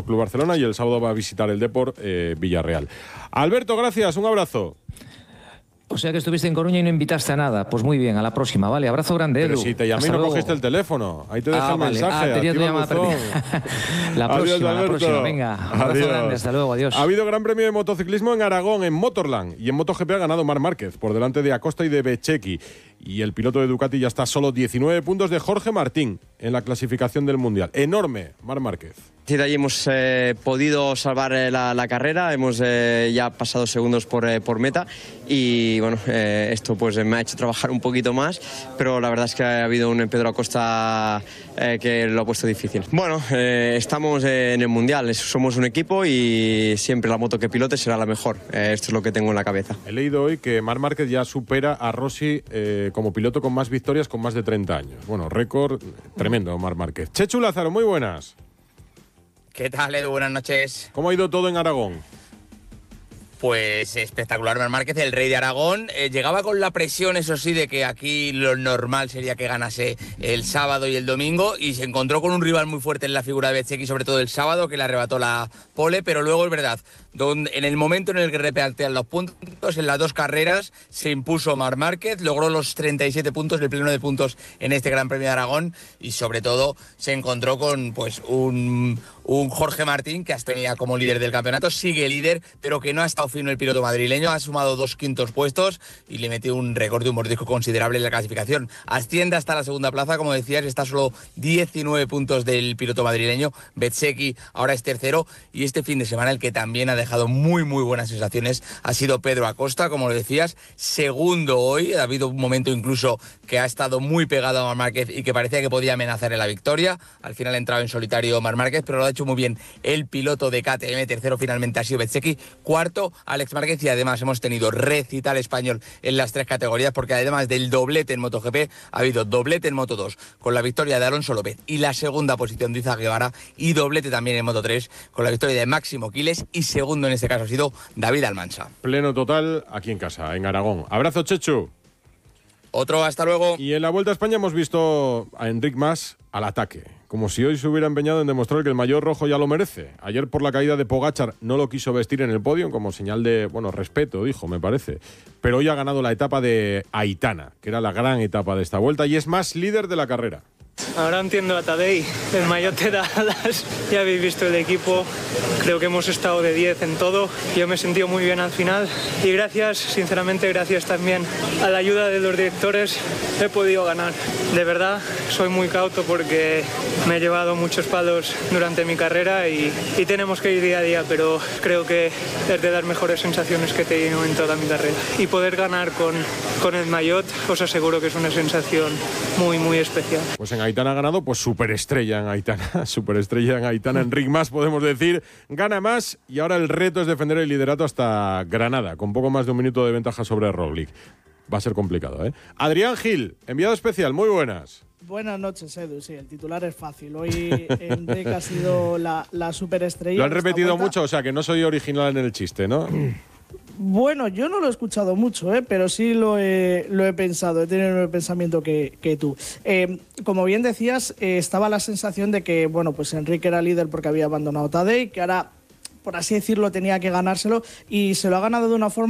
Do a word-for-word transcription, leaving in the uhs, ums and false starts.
Club Barcelona y el sábado va a visitar el Depor eh, Villarreal. Alberto, gracias, un abrazo. O sea que estuviste en Coruña y no invitaste a nada. Pues muy bien, a la próxima, vale. Abrazo grande, Edu. Pero si te llamé y no cogiste el teléfono. Ahí te dejé ah, el vale. mensaje. Ah, tenía tu llamada perdida. La próxima, adiós, la próxima. Venga, abrazo adiós. grande, hasta luego, adiós. Ha habido gran premio de motociclismo en Aragón, en Motorland. Y en MotoGP ha ganado Marc Márquez, por delante de Acosta y de Bezzecchi. Y el piloto de Ducati ya está a solo diecinueve puntos de Jorge Martín en la clasificación del Mundial. Enorme, Marc Márquez. Sí, de ahí hemos eh, podido salvar eh, la, la carrera, hemos eh, ya pasado segundos por, eh, por meta y bueno, eh, esto pues me ha hecho trabajar un poquito más, pero la verdad es que ha habido un Pedro Acosta eh, que lo ha puesto difícil. Bueno, eh, estamos eh, en el Mundial, somos un equipo y siempre la moto que pilote será la mejor, eh, esto es lo que tengo en la cabeza. He leído hoy que Marc Márquez ya supera a Rossi eh, como piloto con más victorias con más de treinta años. Bueno, récord tremendo, Marc Márquez. Chechu Lázaro, muy buenas. ¿Qué tal, Edu? Buenas noches. ¿Cómo ha ido todo en Aragón? Pues espectacular, Marc Márquez, el rey de Aragón. Eh, llegaba con la presión, eso sí, de que aquí lo normal sería que ganase el sábado y el domingo, y se encontró con un rival muy fuerte en la figura de Bezzecchi, sobre todo el sábado, que le arrebató la pole, pero luego es verdad, donde, en el momento en el que repartían los puntos, en las dos carreras, se impuso Marc Márquez, logró los treinta y siete puntos, el pleno de puntos en este Gran Premio de Aragón, y sobre todo se encontró con pues un... un Jorge Martín, que hasta venía como líder del campeonato, sigue líder, pero que no ha estado fino el piloto madrileño, ha sumado dos quintos puestos y le metió un récord de un mordisco considerable en la clasificación. Asciende hasta la segunda plaza, como decías, está solo diecinueve puntos del piloto madrileño. Bezzecchi ahora es tercero, y este fin de semana el que también ha dejado muy muy buenas sensaciones ha sido Pedro Acosta, como lo decías, segundo hoy. Ha habido un momento incluso que ha estado muy pegado a Marc Márquez y que parecía que podía amenazar en la victoria. Al final ha entrado en solitario Marc Márquez, pero lo ha hecho muy bien el piloto de K T M. Tercero finalmente ha sido Bezzecchi, cuarto Alex Márquez, y además hemos tenido recital español en las tres categorías, porque además del doblete en MotoGP ha habido doblete en Moto dos con la victoria de Alonso López y la segunda posición de Izak Guevara, y doblete también en Moto tres con la victoria de Máximo Quiles, y segundo en este caso ha sido David Almansa. Pleno total aquí en casa, en Aragón. Abrazo, Chechu. Otro, hasta luego. Y en la Vuelta a España hemos visto a Enric Mas al ataque, como si hoy se hubiera empeñado en demostrar que el maillot rojo ya lo merece. Ayer, por la caída de Pogačar, no lo quiso vestir en el podio como señal de, bueno, respeto, dijo, me parece. Pero hoy ha ganado la etapa de Aitana, que era la gran etapa de esta Vuelta, y es más líder de la carrera. Ahora entiendo a Tadej, el maillot te da alas, ya habéis visto el equipo, creo que hemos estado de diez en todo, yo me he sentido muy bien al final y gracias, sinceramente gracias también a la ayuda de los directores he podido ganar. De verdad soy muy cauto porque me he llevado muchos palos durante mi carrera y, y tenemos que ir día a día, pero creo que es de las mejores sensaciones que he tenido en toda mi carrera. Y poder ganar con, con el maillot os aseguro que es una sensación muy muy especial. Pues en Aitana ha ganado, pues superestrella en Aitana, superestrella en Aitana, Enric Mas, podemos decir, gana más, y ahora el reto es defender el liderato hasta Granada, con poco más de un minuto de ventaja sobre Roglic. Va a ser complicado, ¿eh? Adrián Gil, enviado especial, muy buenas. Buenas noches, Edu. Sí, el titular es fácil. Hoy Enric ha sido la, la superestrella. Lo han repetido mucho, o sea que no soy original en el chiste, ¿no? Bueno, yo no lo he escuchado mucho, ¿eh? Pero sí lo he, lo he pensado, he tenido el pensamiento que, que tú. Eh, como bien decías, eh, estaba la sensación de que, bueno, pues Enric era líder porque había abandonado Tadej, que ahora, por así decirlo, tenía que ganárselo, y se lo ha ganado de una forma